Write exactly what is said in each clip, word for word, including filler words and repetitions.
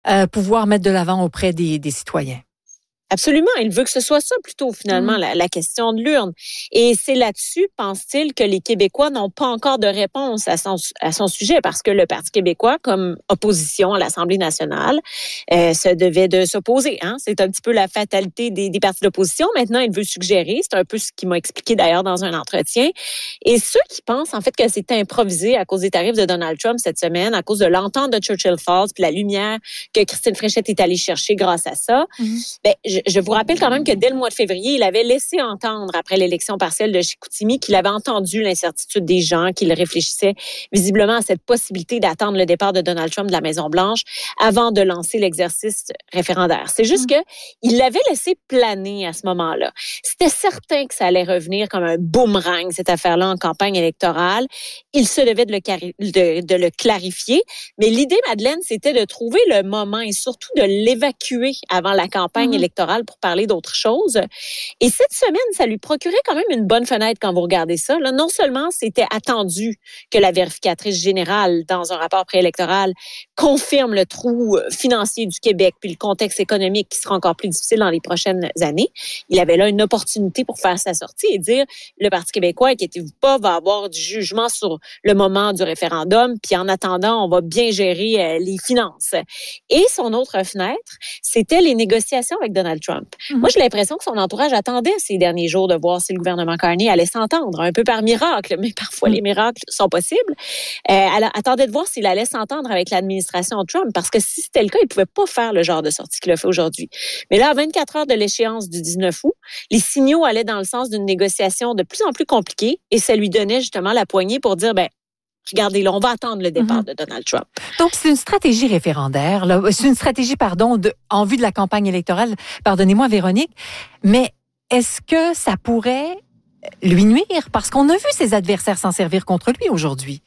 euh, pouvoir mettre de l'avant auprès des, des citoyens. Absolument. Il veut que ce soit ça plutôt, finalement, mmh. la, la question de l'urne. Et c'est là-dessus, pense-t-il, que les Québécois n'ont pas encore de réponse à son, à son sujet, parce que le Parti québécois, comme opposition à l'Assemblée nationale, euh, se devait de s'opposer. Hein? C'est un petit peu la fatalité des, des partis d'opposition. Maintenant, il veut suggérer, c'est un peu ce qu'il m'a expliqué d'ailleurs dans un entretien. Et ceux qui pensent, en fait, que c'était improvisé à cause des tarifs de Donald Trump cette semaine, à cause de l'entente de Churchill Falls, puis la lumière que Christine Fréchette est allée chercher grâce à ça, mmh. ben, je, Je vous rappelle quand même que dès le mois de février, il avait laissé entendre, après l'élection partielle de Chicoutimi, qu'il avait entendu l'incertitude des gens, qu'il réfléchissait visiblement à cette possibilité d'attendre le départ de Donald Trump de la Maison-Blanche avant de lancer l'exercice référendaire. C'est juste mmh. que il l'avait laissé planer à ce moment-là. C'était certain que ça allait revenir comme un boomerang, cette affaire-là, en campagne électorale. Il se devait de le, cari- de, de le clarifier. Mais l'idée, Madeleine, c'était de trouver le moment et surtout de l'évacuer avant la campagne mmh. électorale pour parler d'autre chose. Et cette semaine, ça lui procurait quand même une bonne fenêtre quand vous regardez ça. Là, non seulement c'était attendu que la vérificatrice générale, dans un rapport préélectoral, confirme le trou financier du Québec puis le contexte économique qui sera encore plus difficile dans les prochaines années, il avait là une opportunité pour faire sa sortie et dire le Parti québécois, inquiétez-vous pas, va avoir du jugement sur le moment du référendum, puis en attendant, on va bien gérer euh, les finances. Et son autre fenêtre, c'était les négociations avec Donald Trump. Mm-hmm. Moi, j'ai l'impression que son entourage attendait ces derniers jours de voir si le gouvernement Carney allait s'entendre, un peu par miracle, mais parfois mm-hmm. les miracles sont possibles. Euh, elle attendait de voir s'il allait s'entendre avec l'administration Trump, parce que si c'était le cas, il ne pouvait pas faire le genre de sortie qu'il a fait aujourd'hui. Mais là, à vingt-quatre heures de l'échéance du dix-neuf août, les signaux allaient dans le sens d'une négociation de plus en plus compliquée et ça lui donnait justement la poignée pour dire, ben, regardez, là, on va attendre le départ mm-hmm. de Donald Trump. Donc, c'est une stratégie référendaire, là. C'est une stratégie, pardon, de, en vue de la campagne électorale. Pardonnez-moi, Véronique, mais est-ce que ça pourrait lui nuire? Parce qu'on a vu ses adversaires s'en servir contre lui aujourd'hui.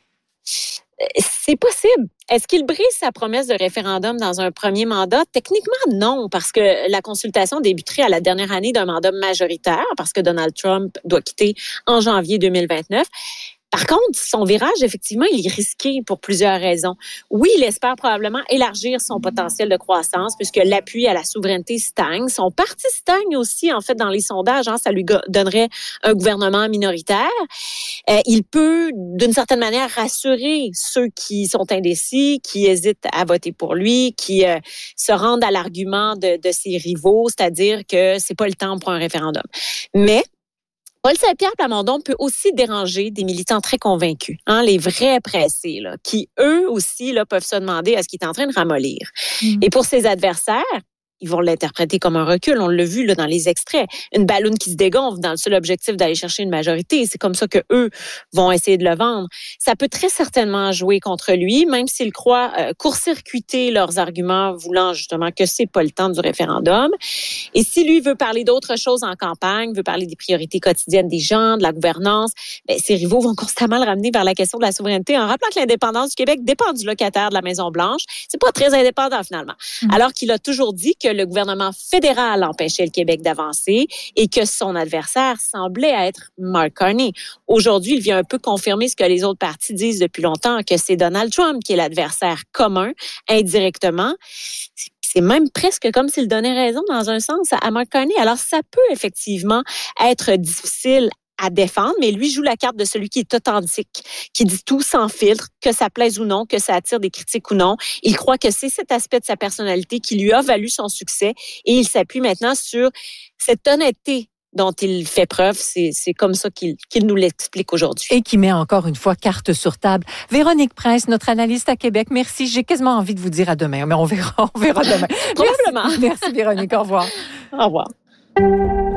C'est possible. Est-ce qu'il brise sa promesse de référendum dans un premier mandat? Techniquement, non, parce que la consultation débuterait à la dernière année d'un mandat majoritaire, parce que Donald Trump doit quitter en janvier deux mille vingt-neuf. Par contre, son virage, effectivement, il est risqué pour plusieurs raisons. Oui, il espère probablement élargir son potentiel de croissance puisque l'appui à la souveraineté stagne. Son parti stagne aussi, en fait, dans les sondages. Hein, ça lui donnerait un gouvernement minoritaire. Euh, il peut, d'une certaine manière, rassurer ceux qui sont indécis, qui hésitent à voter pour lui, qui euh, se rendent à l'argument de, de ses rivaux, c'est-à-dire que c'est pas le temps pour un référendum. Mais Paul Saint-Pierre Plamondon peut aussi déranger des militants très convaincus, hein, les vrais pressés, là, qui eux aussi là, peuvent se demander à ce qu'il est en train de ramollir. Mmh. Et pour ses adversaires, ils vont l'interpréter comme un recul. On l'a vu là, dans les extraits. Une balloune qui se dégonfle dans le seul objectif d'aller chercher une majorité. C'est comme ça qu'eux vont essayer de le vendre. Ça peut très certainement jouer contre lui, même s'ils croient euh, court-circuiter leurs arguments, voulant justement que c'est pas le temps du référendum. Et si lui veut parler d'autres choses en campagne, veut parler des priorités quotidiennes des gens, de la gouvernance, ben, ses rivaux vont constamment le ramener vers la question de la souveraineté en rappelant que l'indépendance du Québec dépend du locataire de la Maison-Blanche. C'est pas très indépendant finalement. Mmh. Alors qu'il a toujours dit que le gouvernement fédéral empêchait le Québec d'avancer et que son adversaire semblait être Mark Carney. Aujourd'hui, il vient un peu confirmer ce que les autres partis disent depuis longtemps, que c'est Donald Trump qui est l'adversaire commun, indirectement. C'est même presque comme s'il donnait raison dans un sens à Mark Carney. Alors, ça peut effectivement être difficile à défendre, mais lui joue la carte de celui qui est authentique, qui dit tout sans filtre, que ça plaise ou non, que ça attire des critiques ou non. Il croit que c'est cet aspect de sa personnalité qui lui a valu son succès et il s'appuie maintenant sur cette honnêteté dont il fait preuve. C'est, c'est comme ça qu'il, qu'il nous l'explique aujourd'hui. Et qui met encore une fois carte sur table. Véronique Prince, notre analyste à Québec, merci. J'ai quasiment envie de vous dire à demain, mais on verra, on verra demain. Probablement. Merci, merci Véronique, au revoir. Au revoir.